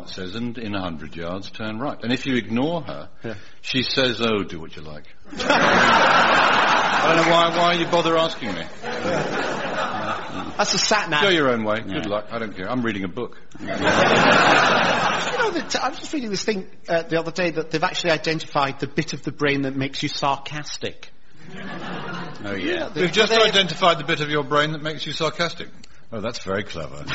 it says, and in 100 yards, turn right. And if you ignore her, she says, oh, do what you like. I don't know why you bother asking me. That's a sat-nav. Go your own way. Good luck. I don't care. I'm reading a book. You know, I was just reading this thing the other day that they've actually identified the bit of the brain that makes you sarcastic. Oh, yeah. We've just identified the bit of your brain that makes you sarcastic. Oh, that's very clever.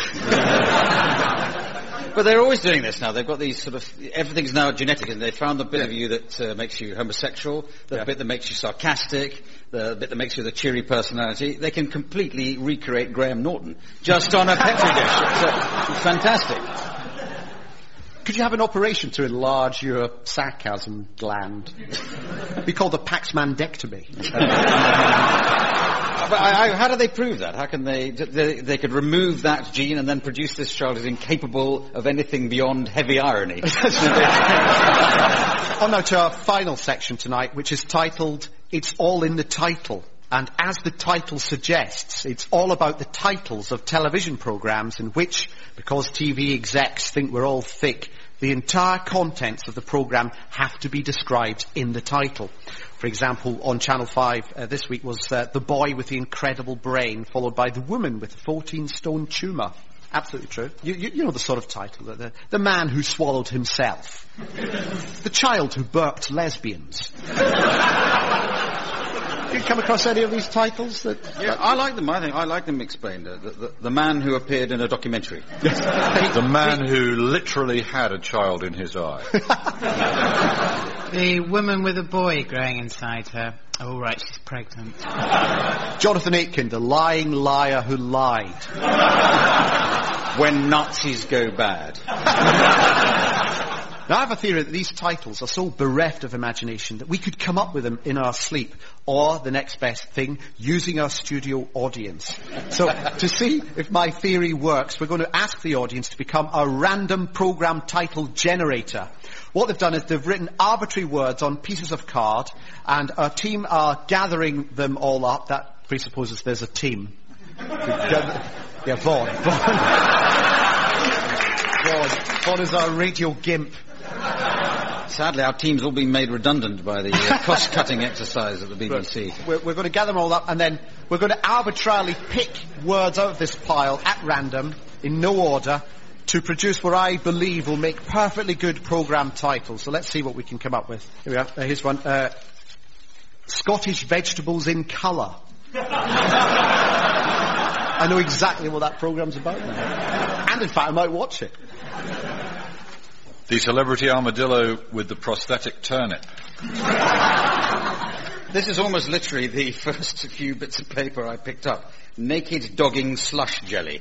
But they're always doing this now. They've got these sort of... Everything's now genetic, and they found the bit of you that makes you homosexual, the bit that makes you sarcastic, the bit that makes you the cheery personality. They can completely recreate Graham Norton just on a Petri dish. It's fantastic. Could you have an operation to enlarge your sarcasm gland? It'd be called a Paxmandectomy. But how do they prove that? How can they could remove that gene and then produce this child who's incapable of anything beyond heavy irony? On now to our final section tonight, which is titled, It's All in the Title. And as the title suggests, it's all about the titles of television programmes in which, because TV execs think we're all thick, the entire contents of the programme have to be described in the title. For example, on Channel 5 this week was The Boy with the Incredible Brain, followed by The Woman with the 14-Stone Tumour. Absolutely true. You know the sort of title. The Man Who Swallowed Himself. The Child Who Burped Lesbians. You come across any of these titles? Yeah, I like them. I like them explained. The man who appeared in a documentary. The man who literally had a child in his eye. The woman with a boy growing inside her. Oh, right, she's pregnant. Jonathan Aitken, the lying liar who lied. When Nazis go bad. Now, I have a theory that these titles are so bereft of imagination that we could come up with them in our sleep, or, the next best thing, using our studio audience. So, to see if my theory works, we're going to ask the audience to become a random programme title generator. What they've done is they've written arbitrary words on pieces of card, and our team are gathering them all up. That presupposes there's a team. Yeah, Vaughan. Vaughan is our radio gimp. Sadly, our team's all been made redundant by the cost-cutting exercise at the BBC. We're going to gather them all up, and then we're going to arbitrarily pick words out of this pile at random, in no order, to produce what I believe will make perfectly good programme titles. So let's see what we can come up with. Here we are. Here's one. Scottish Vegetables in Colour. I know exactly what that programme's about now. And in fact, I might watch it. The Celebrity Armadillo with the prosthetic turnip. This is almost literally the first few bits of paper I picked up. Naked dogging slush jelly.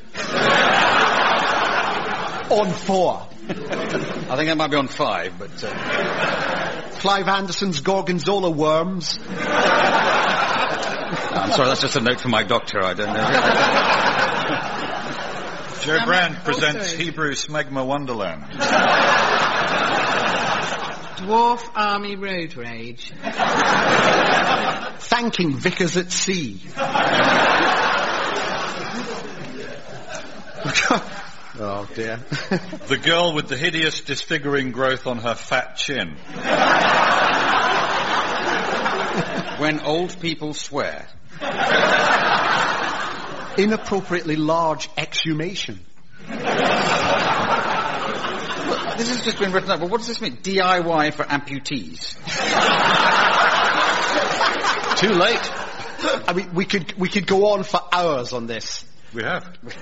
On 4. I think that might be on 5, but... Clive Anderson's Gorgonzola worms. I'm sorry, that's just a note from my doctor, I don't know. Joe Brand presents Hebrew Smegma Wonderland. Dwarf Army Road Rage. Thanking Vickers at Sea. Oh dear. The girl with the hideous disfiguring growth on her fat chin. When old people swear. Inappropriately large exhumation. This has just been written up, but what does this mean? DIY for amputees. Too late. I mean, we could go on for hours on this. We have.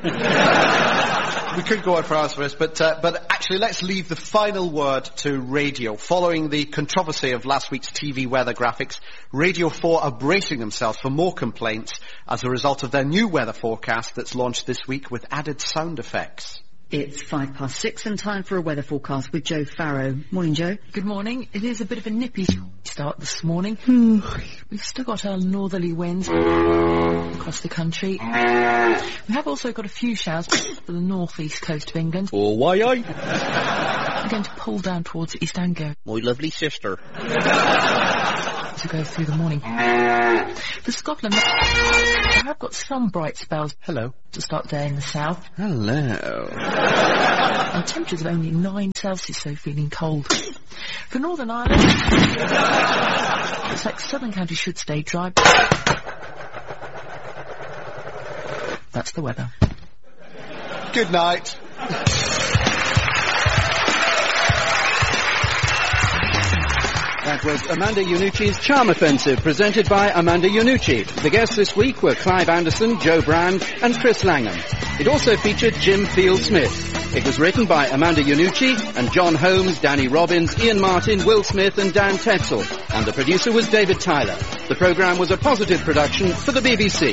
We could go on for hours for this, but actually let's leave the final word to radio. Following the controversy of last week's TV weather graphics, Radio 4 are bracing themselves for more complaints as a result of their new weather forecast that's launched this week with added sound effects. It's 6:05 and time for a weather forecast with Joe Farrow. Morning, Joe. Good morning. It is a bit of a nippy start this morning. We've still got our northerly winds across the country. We have also got a few showers for the northeast coast of England. Oh, why I? We're going to pull down towards East Anglia. My lovely sister. So we go through the morning. For Scotland, I have got some bright spells. Hello. To start the day in the south. Hello. And temperatures of only 9 Celsius, so feeling cold. For Northern Ireland, looks like southern counties should stay dry. That's the weather. Good night. That was Amanda Iannucci's Charm Offensive, presented by Amanda Iannucci. The guests this week were Clive Anderson, Joe Brand, and Chris Langham. It also featured Jim Field-Smith. It was written by Amanda Iannucci and John Holmes, Danny Robbins, Ian Martin, Will Smith, and Dan Tetzel. And the producer was David Tyler. The programme was a Positive production for the BBC.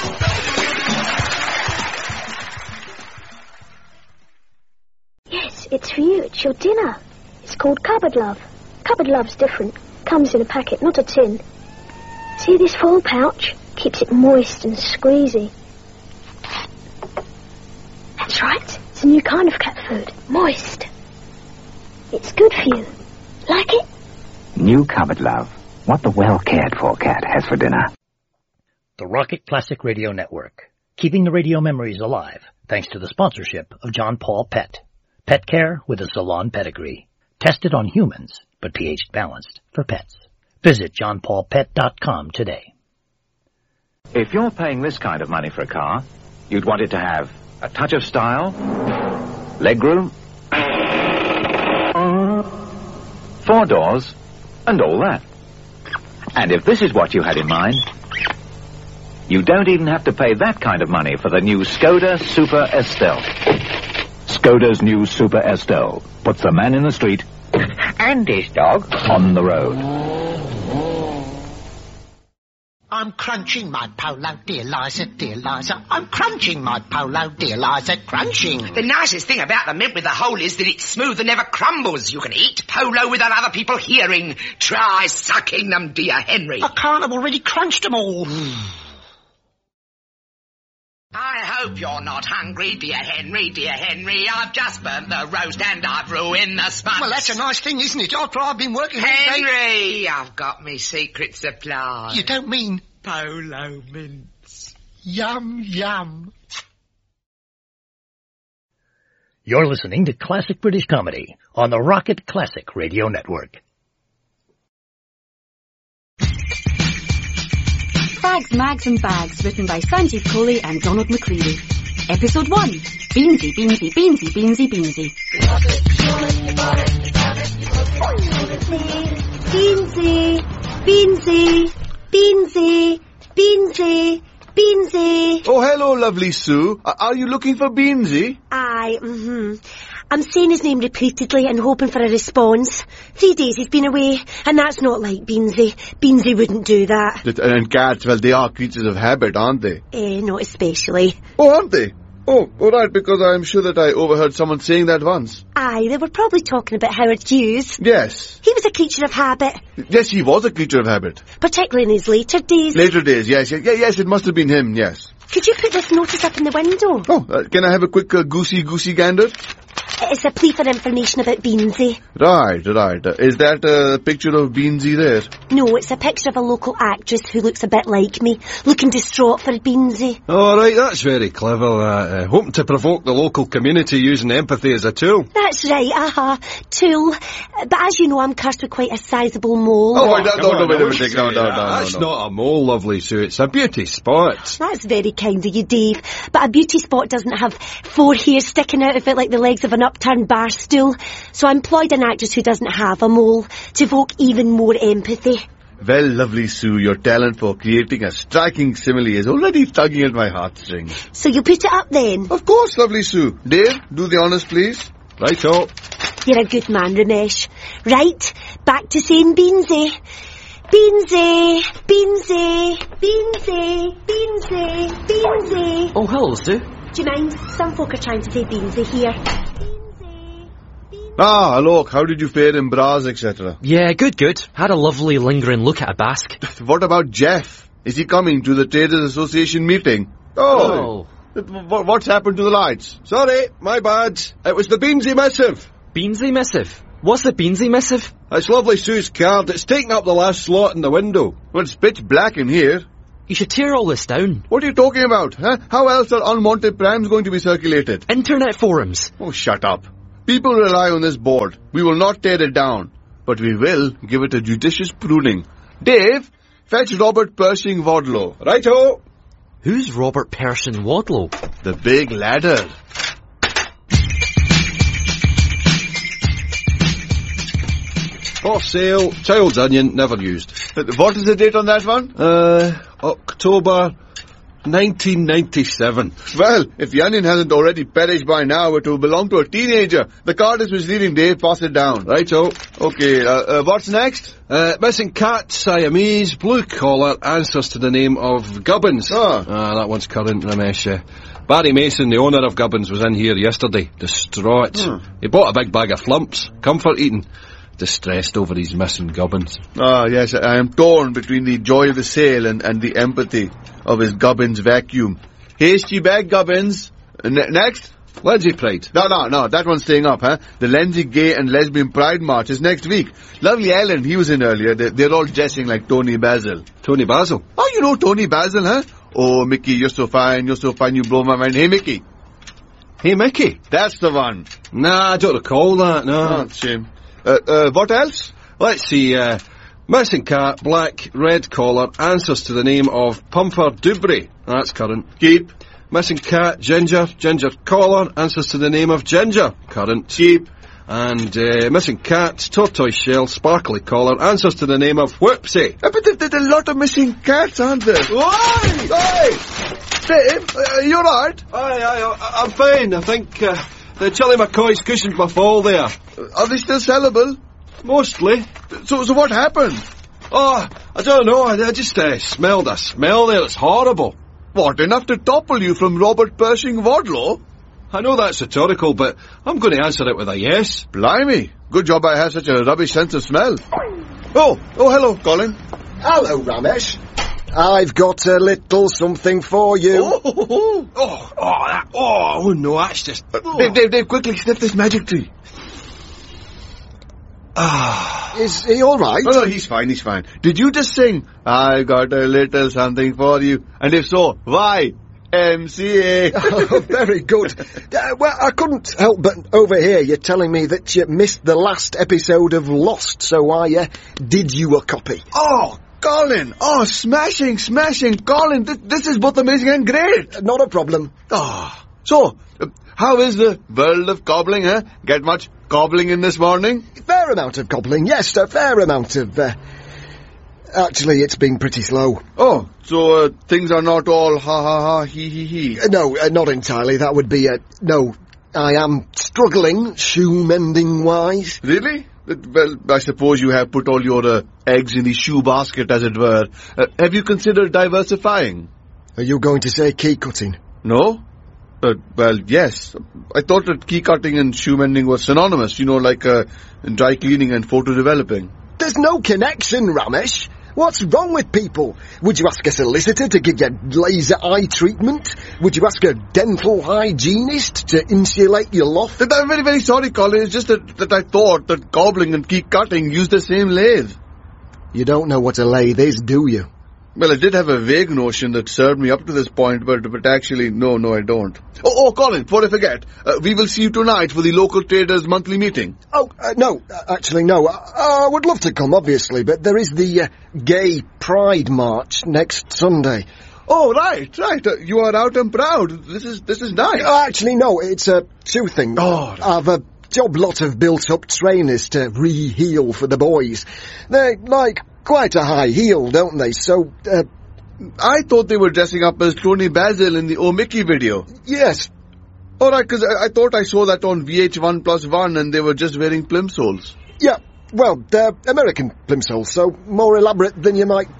Yes, it's for you. It's your dinner. It's called Cupboard Love. Cupboard Love's different. Comes in a packet, not a tin. See this foil pouch? Keeps it moist and squeezy. That's right. It's a new kind of cat food. Moist. It's good for you. Like it? New Cupboard Love. What the well-cared-for cat has for dinner. The Rocket Classic Radio Network. Keeping the radio memories alive, thanks to the sponsorship of John Paul Pet. Pet care with a salon pedigree. Tested on humans, but pH balanced for pets. Visit johnpaulpet.com today. If you're paying this kind of money for a car, you'd want it to have a touch of style, legroom, 4 doors, and all that. And if this is what you had in mind, you don't even have to pay that kind of money for the new Skoda Super Estelle. Skoda's new Super Estelle puts the man in the street and his dog on the road. I'm crunching my polo, dear Liza, dear Liza. I'm crunching my polo, dear Liza, crunching. The nicest thing about the mint with the hole is that it's smooth and never crumbles. You can eat polo without other people hearing. Try sucking them, dear Henry. I can't, I've already crunched them all. I hope you're not hungry, dear Henry, dear Henry. I've just burnt the roast and I've ruined the sponge. Well, that's a nice thing, isn't it? After I've been working... Henry, I've got me secret supply. You don't mean... Polo mints. Yum, yum. You're listening to Classic British Comedy on the Rocket Classic Radio Network. Fags, Mags and Bags, written by Sanjeev Kohli and Donald McCready. Episode 1. Beansy, Beansy, Beansy, Beansy, Beansy. Beansy, Beansy, Beansy, Beansy, Beansy. Oh, hello, lovely Sue. Are you looking for Beansy? I'm saying his name repeatedly and hoping for a response. 3 days he's been away, and that's not like Beansy. Beansy wouldn't do that. And cats, well, they are creatures of habit, aren't they? Not especially. Oh, aren't they? Oh, all right, because I'm sure that I overheard someone saying that once. Aye, they were probably talking about Howard Hughes. Yes. He was a creature of habit. Yes, he was a creature of habit. Particularly in his later days. Later days, yes, it must have been him, yes. Could you put this notice up in the window? Oh, can I have a quick goosey gander? It's a plea for information about Beansy. Right. Is that a picture of Beansy there? No, it's a picture of a local actress who looks a bit like me, looking distraught for Beansy. All right, that's very clever. Hoping to provoke the local community using empathy as a tool. That's right, tool. But as you know, I'm cursed with quite a sizable mole. Oh, wait no. That's not a mole, lovely Sue. It's a beauty spot. That's very kind of you, Dave. But a beauty spot doesn't have 4 hairs sticking out of it like the legs of an upturned bar stool. So I employed an actress who doesn't have a mole to evoke even more empathy. Well, lovely Sue, your talent for creating a striking simile is already tugging at my heartstrings. So you put it up then? Of course, lovely Sue. Dave, do the honours, please. Right-o. You're a good man, Ramesh. Right, back to saying Beansy. Beansy, Beansy, Beansy, Beansy, Beansy. Oh, hello, Sue. Do you mind? Some folk are trying to say Beansy here. Ah, look, how did you fare in bras, etc.? Yeah, good. Had a lovely lingering look at a basque. What about Jeff? Is he coming to the Traders Association meeting? Oh. What's happened to the lights? Sorry, my bad. It was the Beansy Missive. Beansy Missive? What's the Beansy Missive? That's lovely Sue's card. It's taken up the last slot in the window. Well, it's pitch black in here. You should tear all this down. What are you talking about, huh? How else are unwanted prams going to be circulated? Internet forums. Oh, shut up. People rely on this board. We will not tear it down. But we will give it a judicious pruning. Dave, fetch Robert Pershing Wadlow. Righto. Who's Robert Pershing Wadlow? The big ladder. For sale, child's onion, never used. What is the date on that one? October 1997. Well, if the onion hasn't already perished by now, it will belong to a teenager. The card is misleading, Dave. Pass it down. Righto. Okay, what's next? Missing cat, Siamese, blue collar, answers to the name of Gubbins. That one's current, Ramesh. Barry Mason, the owner of Gubbins, was in here yesterday, distraught. He bought a big bag of flumps, comfort eating. Distressed over his missing Gubbins. Yes, I am torn between the joy of the sale and the empathy of his Gubbins vacuum. Hasty bag, Gubbins. Next? Lindsay Pride. No, that one's staying up, huh? The Lindsay Gay and Lesbian Pride March is next week. Lovely Ellen, he was in earlier. They're all dressing like Tony Basil. Tony Basil? Oh, you know Tony Basil, huh? Oh, Mickey, you're so fine, you blow my mind. Hey, Mickey. Hey, Mickey? That's the one. Nah, I don't recall that, no. Oh, shame. What else? Let's see, missing cat, black, red collar, answers to the name of Pumper Dubry. That's current. Keep. Missing cat, ginger collar, answers to the name of Ginger. Current. Keep. And, missing cat, tortoise shell, sparkly collar, answers to the name of Whoopsie. But there's a lot of missing cats, aren't there? Oi! Hey! Dave, you alright? I'm fine. I think, the Chili McCoy's cushioned my fall there. Are they still sellable? Mostly. So what happened? Oh, I don't know. I just smelled a smell there. It's horrible. What, enough to topple you from Robert Pershing Wadlow? I know that's rhetorical, but I'm going to answer it with a yes. Blimey. Good job I have such a rubbish sense of smell. Oh, hello, Colin. Hello, Ramesh. I've got a little something for you. No, that's just... Dave, quickly sniff this magic tree. Is he alright? No, he's fine. Did you just sing, I got a little something for you? And if so, why? MCA. Oh, very good. Well, I couldn't help but overhear you telling me that you missed the last episode of Lost, so I did you a copy. Oh, Colin! Oh, smashing, Colin! This is both amazing and great! Not a problem. So, how is the world of cobbling, huh? Get much cobbling in this morning? Fair amount of cobbling, yes, a fair amount of, Actually, it's been pretty slow. Oh, so, things are not all ha, he. No, not entirely. That would be, no. I am struggling, shoe-mending-wise. Really? Well, I suppose you have put all your eggs in the shoe basket, as it were. Have you considered diversifying? Are you going to say key cutting? No? Well, yes. I thought that key cutting and shoe mending were synonymous, like dry cleaning and photo developing. There's no connection, Ramesh. What's wrong with people? Would you ask a solicitor to give you laser eye treatment? Would you ask a dental hygienist to insulate your loft? I'm very, very sorry, Colin. It's just that I thought that cobbling and key cutting used the same lathe. You don't know what a lathe is, do you? Well, I did have a vague notion that served me up to this point, but actually, no, I don't. Oh, Colin, before I forget, we will see you tonight for the local traders' monthly meeting. No. I would love to come, obviously, but there is the Gay Pride March next Sunday. Oh, right. You are out and proud. This is nice. Actually, no, it's two things. I've a job lot of built-up trainers to re-heel for the boys. They're quite a high heel, don't they? So, I thought they were dressing up as Tony Basil in the Oh Mickey video. Yes. Alright, because I thought I saw that on VH1+1 and they were just wearing plimsolls. Yeah, well, they're American plimsolls, so more elaborate than you might...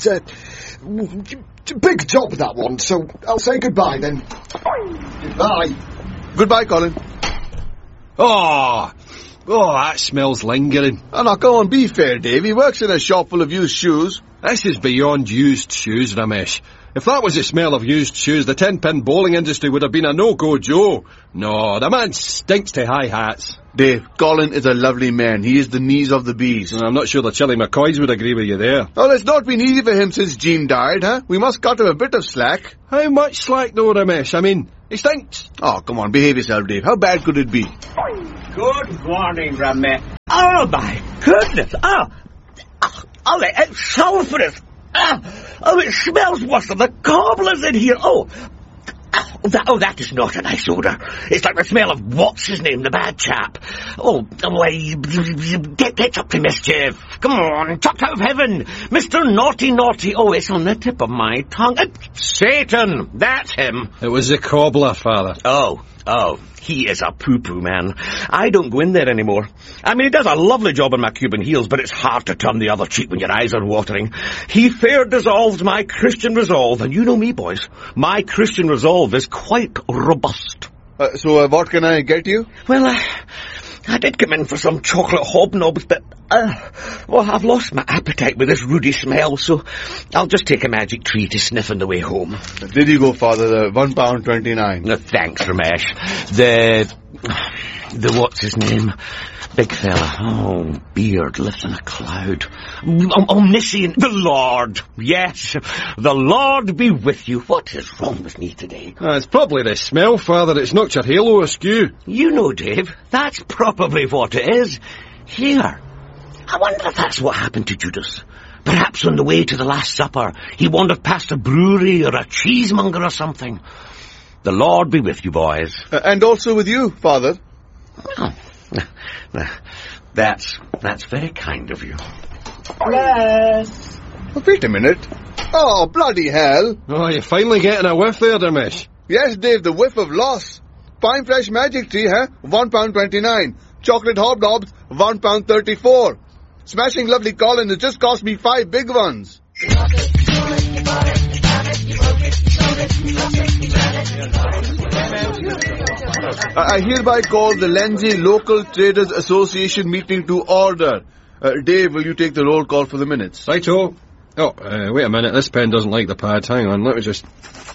big job, that one, so I'll say goodbye then. Goodbye. Goodbye, Colin. Oh, that smells lingering. Oh, now, come on, be fair, Dave. He works in a shop full of used shoes. This is beyond used shoes, Ramesh. If that was the smell of used shoes, the 10-pin bowling industry would have been a no-go Joe. No, the man stinks to high hats. Dave, Colin is a lovely man. He is the knees of the bees. I'm not sure the Chilly McCoys would agree with you there. Well, it's not been easy for him since Jean died, huh? We must cut him a bit of slack. How much slack though, Ramesh? I mean, he stinks. Oh, come on, behave yourself, Dave. How bad could it be? Good morning, Ramesh. Oh, my goodness. Oh, it's sulphurous. Oh, it smells worse than the cobblers in here. That is not a nice odour. It's like the smell of what's-his-name, the bad chap. Get up to mischief. Come on, chopped out of heaven. Mr. Naughty. Oh, it's on the tip of my tongue. Satan, that's him. It was the cobbler, Father. Oh, he is a poo-poo man. I don't go in there anymore. I mean, he does a lovely job on my Cuban heels, but it's hard to turn the other cheek when your eyes are watering. He fair dissolved my Christian resolve, and you know me, boys. My Christian resolve is quite robust. So what can I get you? Well, I did come in for some chocolate hobnobs, but, I've lost my appetite with this ruddy smell, so I'll just take a magic tree to sniff on the way home. There you go, Father, the £1.29. No, thanks, Ramesh. The what's his name? Big fella. Oh, beard lifting a cloud. Omniscient. The Lord. Yes, the Lord be with you. What is wrong with me today? It's probably the smell, Father. It's knocked your halo askew. You know, Dave, that's probably what it is. Here. I wonder if that's what happened to Judas. Perhaps on the way to the Last Supper, he wandered past a brewery or a cheesemonger or something. The Lord be with you, boys. And also with you, Father. Oh. That's very kind of you. Yes. Wait a minute. Oh, bloody hell. Oh, you're finally getting a whiff there, Ramesh. Yes, Dave, the whiff of loss. Fine fresh magic tea, huh? £1.29. Chocolate hobnobs, £1.34. Smashing lovely Colin has just cost me 5 big ones. I hereby call the Lenzie Local Traders Association meeting to order. Dave, will you take the roll call for the minutes? Righto. Wait a minute, this pen doesn't like the pad. Hang on, let me just...